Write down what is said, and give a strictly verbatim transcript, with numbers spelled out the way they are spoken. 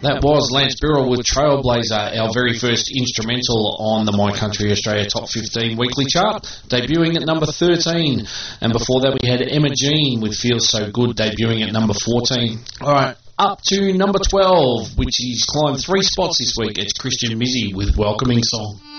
That was Lance Birrell with Trailblazer, our very first instrumental on the My Country Australia Top fifteen weekly chart, debuting at number thirteen. And before that we had Emma Jean with Feels So Good, debuting at number fourteen. Alright, up to number twelve, which is climbed three spots this week. It's Christian Mizzy with Welcoming Song.